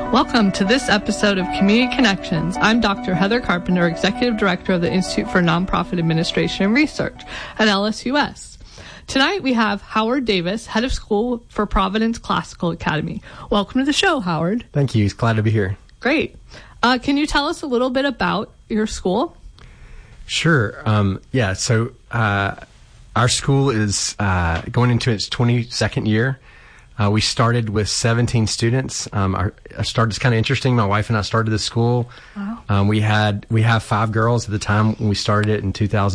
Welcome to this episode of Community Connections. I'm Dr. Heather Carpenter, Executive Director of the Institute for Nonprofit Administration and Research at LSUS. Tonight we have Howard Davis, Head of School for Providence Classical Academy. Welcome to the show, Howard. Thank you. Glad to be here. Great. Can you tell us a little bit about your school? Sure. So our school is going into its 22nd year. We started with 17 students. Our start is kind of interesting. My wife and I started the school. Wow. We have 5 girls at the time when we started it in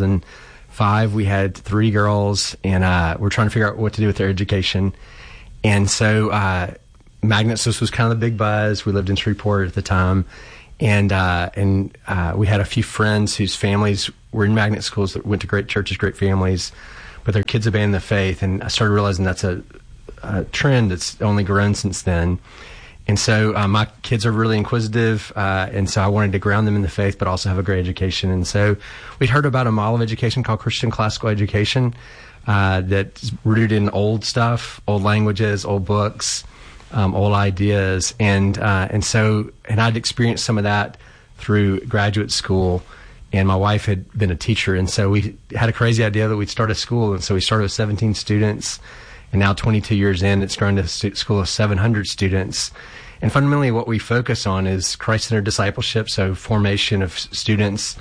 2005. We had 3 girls, and we're trying to figure out what to do with their education. And so magnet schools was kind of the big buzz. We lived in Shreveport at the time, and we had a few friends whose families were in magnet schools that went to great churches, great families, but their kids abandoned the faith. And I started realizing that's a trend that's only grown since then. And so my kids are really inquisitive, and so I wanted to ground them in the faith but also have a great education. And so we'd heard about a model of education called Christian Classical Education that's rooted in old stuff, old languages, old books, old ideas. And I'd experienced some of that through graduate school, and my wife had been a teacher. And so we had a crazy idea that we'd start a school. And so we started with 17 students. And now 22 years in, it's grown to a school of 700 students. And fundamentally what we focus on is Christ-centered discipleship, so formation of students.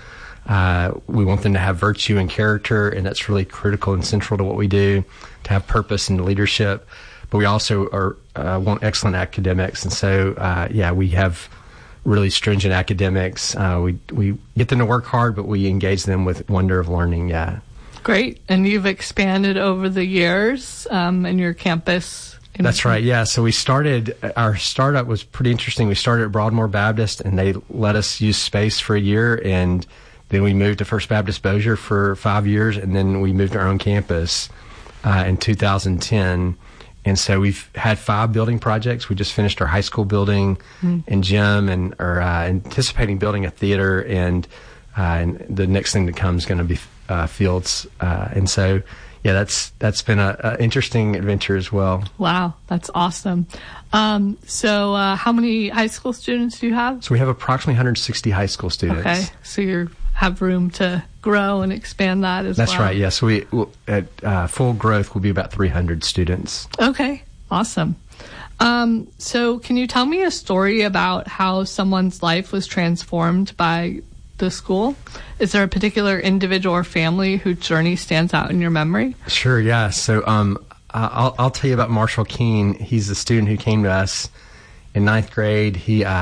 We want them to have virtue and character, and that's really critical and central to what we do, to have purpose and leadership. But we also want excellent academics. And so, we have really stringent academics. We get them to work hard, but we engage them with wonder of learning, Great. And you've expanded over the years in your campus. That's right. Yeah. So our startup was pretty interesting. We started at Broadmoor Baptist, and they let us use space for a year. And then we moved to First Baptist Bossier for 5 years. And then we moved to our own campus in 2010. And so we've had 5 building projects. We just finished our high school building and gym, and are anticipating building a theater. And the next thing to come is going to be fields, and so that's been a interesting adventure as well. Wow, that's awesome. So how many high school students do you have? So we have approximately 160 high school students. Okay, so you have room to grow and expand that as well. That's right. Yes, we at full growth will be about 300 students. Okay, awesome. So can you tell me a story about how someone's life was transformed by the school? Is there a particular individual or family whose journey stands out in your memory? Sure, yeah. So I'll tell you about Marshall Keene. He's the student who came to us in 9th grade.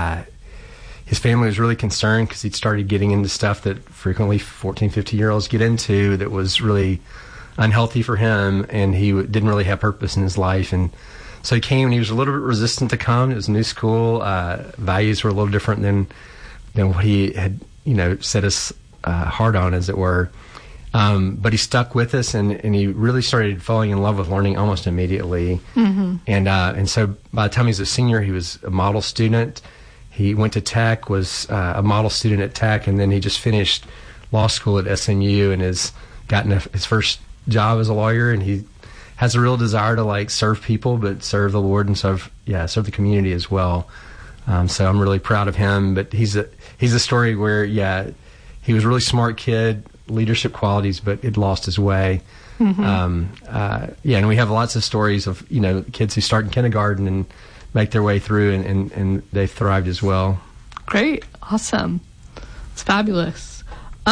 His family was really concerned because he'd started getting into stuff that frequently 14, 15-year-olds get into that was really unhealthy for him, and he didn't really have purpose in his life. And so he came, and he was a little bit resistant to come. It was a new school. Values were a little different than what he had set us hard on, as it were. But he stuck with us, and he really started falling in love with learning almost immediately. Mm-hmm. And so by the time he was a senior, he was a model student. He went to Tech, was a model student at Tech, and then he just finished law school at SNU and has gotten his first job as a lawyer. And he has a real desire to serve people, but serve the Lord and serve the community as well. So I'm really proud of him. But he's a story where he was a really smart kid, leadership qualities, but had lost his way. Mm-hmm. And we have lots of stories of kids who start in kindergarten and make their way through, and they've thrived as well. Great, awesome, it's fabulous.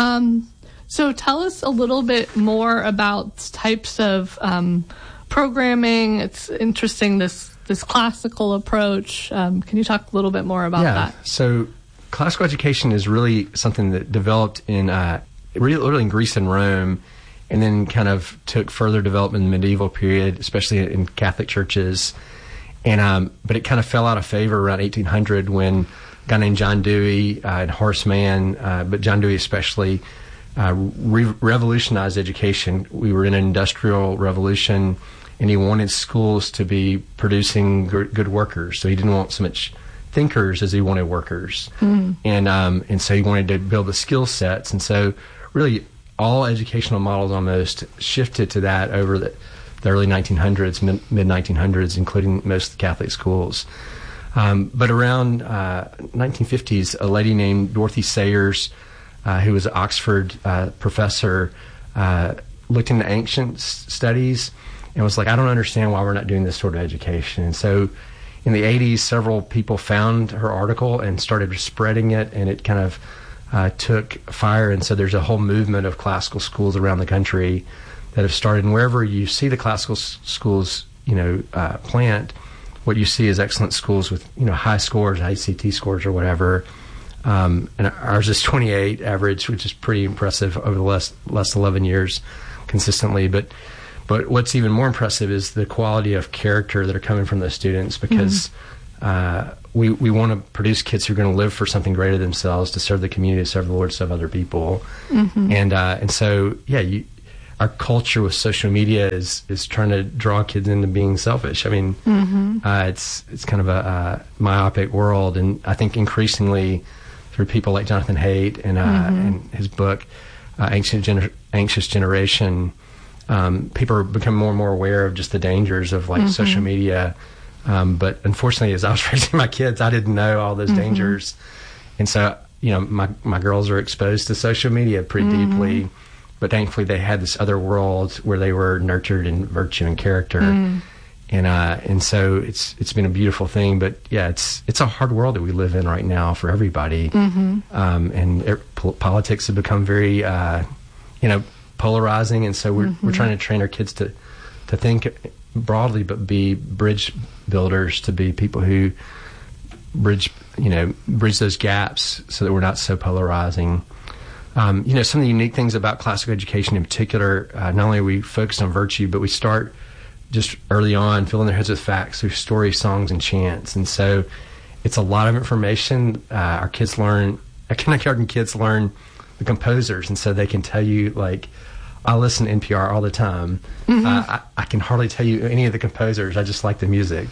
So tell us a little bit more about types of programming. It's interesting, this classical approach. Can you talk a little bit more about that? So classical education is really something that developed in really in Greece and Rome, and then kind of took further development in the medieval period, especially in Catholic churches. And but it kind of fell out of favor around 1800 when a guy named John Dewey and Horace Mann, but John Dewey especially, revolutionized education. We were in an industrial revolution, and he wanted schools to be producing good workers. So he didn't want so much thinkers as he wanted workers. Mm. And so he wanted to build the skill sets. And so really all educational models almost shifted to that over the early 1900s, mid 1900s, including most Catholic schools. But around 1950s, a lady named Dorothy Sayers, who was an Oxford professor, looked into ancient studies and was like, I don't understand why we're not doing this sort of education. And so in the 80s, several people found her article and started spreading it, and it kind of took fire. And so there's a whole movement of classical schools around the country that have started. And wherever you see the classical schools, plant, what you see is excellent schools with, high scores, ICT scores or whatever. And ours is 28 average, which is pretty impressive over the last 11 years consistently. But what's even more impressive is the quality of character that are coming from those students, because we want to produce kids who are going to live for something greater than themselves, to serve the community, to serve the Lord, to serve other people. And so, our culture with social media is trying to draw kids into being selfish. I mean, it's kind of a myopic world, and I think increasingly through people like Jonathan Haidt and his book Anxious Generation, people are becoming more and more aware of just the dangers of social media. But unfortunately, as I was raising my kids, I didn't know all those dangers, and so my girls are exposed to social media pretty deeply. But thankfully, they had this other world where they were nurtured in virtue and character, and so it's been a beautiful thing. But it's a hard world that we live in right now for everybody, and politics have become very polarizing, and so we're trying to train our kids to think broadly, but be bridge builders, to be people who bridge those gaps so that we're not so polarizing. Some of the unique things about classical education in particular, not only are we focused on virtue, but we start just early on filling their heads with facts through stories, songs, and chants. And so it's a lot of information. Our kindergarten kids learn the composers, and so they can tell you, I listen to NPR all the time. I can hardly tell you any of the composers. I just like the music.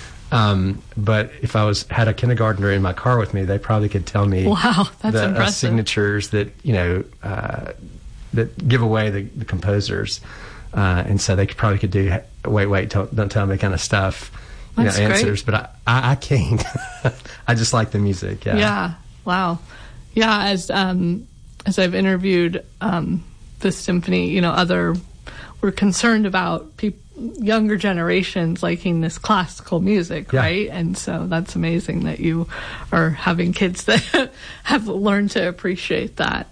But if I had a kindergartner in my car with me, they probably could tell me that's impressive. Signatures that that give away the composers, and so they could do wait don't tell me kind of stuff, answers. Great. But I can't. I just like the music. Yeah. Wow. Yeah. As I've interviewed the symphony, we're concerned about younger generations liking this classical music, right? And so that's amazing that you are having kids that have learned to appreciate that.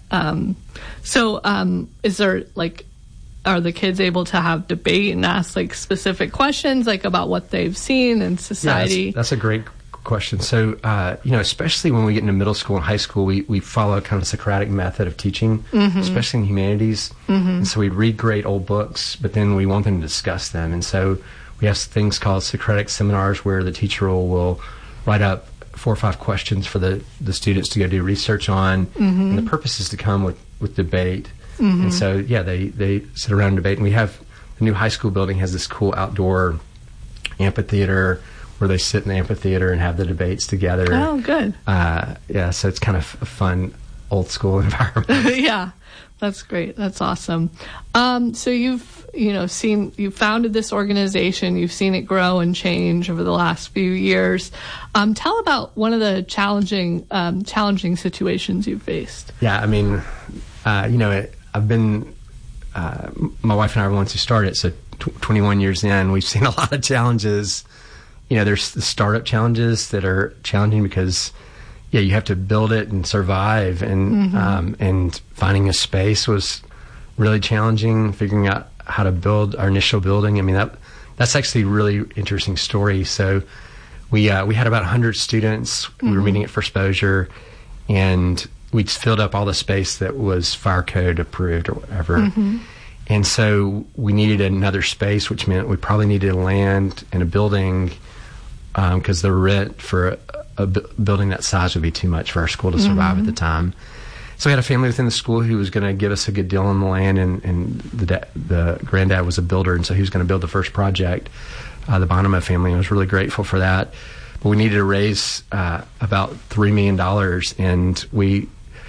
Is there are the kids able to have debate and ask specific questions about what they've seen in society? Yeah, that's a great question. So, especially when we get into middle school and high school, we follow a kind of Socratic method of teaching, especially in humanities. And so we read great old books, but then we want them to discuss them. And so we have things called Socratic seminars, where the teacher will write up 4 or 5 questions for the students to go do research on. And the purpose is to come with debate. And so, they sit around and debate. And we have the new high school building has this cool outdoor amphitheater where they sit in the amphitheater and have the debates together. Oh, good. So it's kind of a fun old school environment. Yeah, that's great. That's awesome. So you've founded this organization. You've seen it grow and change over the last few years. Tell about one of the challenging situations you've faced. Yeah, I mean, I've been my wife and I were the ones who started. So 21 years in, we've seen a lot of challenges. There's the startup challenges that are challenging because, you have to build it and survive, and finding a space was really challenging. Figuring out how to build our initial building. I mean, that's actually a really interesting story. So we had about 100 students. We were meeting at First Bossier, and we filled up all the space that was fire code approved or whatever. And so we needed another space, which meant we probably needed land and a building, because the rent for a building that size would be too much for our school to survive at the time. So we had a family within the school who was going to give us a good deal on the land, and the granddad was a builder, and so he was going to build the first project, the Bonomo family, and I was really grateful for that. But we needed to raise about $3 million, and we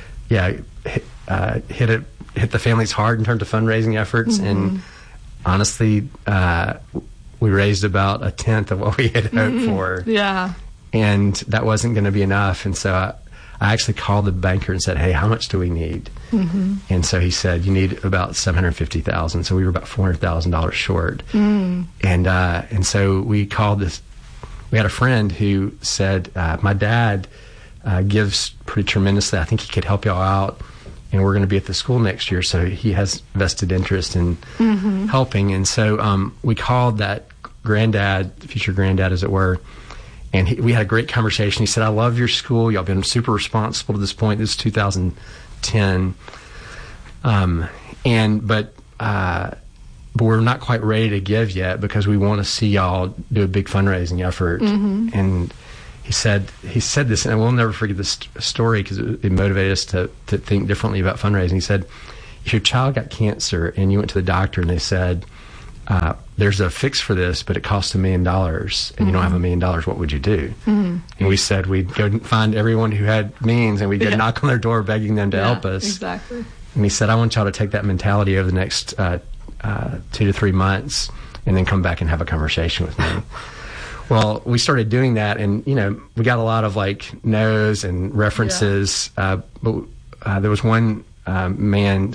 hit the families hard in terms of fundraising efforts, and honestly, we raised about a tenth of what we had hoped for. Yeah. and that wasn't going to be enough. And so I actually called the banker and said, "Hey, how much do we need?" And so he said, "You need about $750,000." So we were about $400,000 short. And so we called this. We had a friend who said, "My dad gives pretty tremendously. I think he could help y'all out, and we're going to be at the school next year, so he has vested interest in helping." And so we called that granddad, future granddad, as it were. And we had a great conversation. He said, "I love your school. Y'all been super responsible to this point." This is 2010. But we're not quite ready to give yet because we want to see y'all do a big fundraising effort. And he said this, and we'll never forget this story because it motivated us to think differently about fundraising. He said, "If your child got cancer and you went to the doctor and they said, there's a fix for this, but it costs $1 million, and you don't have $1 million, what would you do?" And we said we'd go find everyone who had means, and we'd go knock on their door begging them to help us. Exactly. And he said, "I want y'all to take that mentality over the next 2 to 3 months, and then come back and have a conversation with me." Well, we started doing that, and we got a lot of no's and references. But there was one man